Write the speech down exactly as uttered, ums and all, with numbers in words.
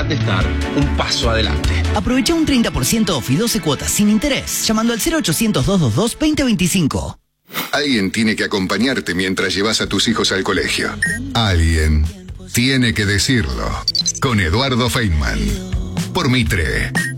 de estar un paso adelante. Aprovecha un treinta por ciento off y doce cuotas sin interés llamando al cero ochocientos, doscientos veintidós, veinte veinticinco. Alguien tiene que acompañarte mientras llevas a tus hijos al colegio. Alguien tiene que decirlo. Con Eduardo Feynman. Por Mitre.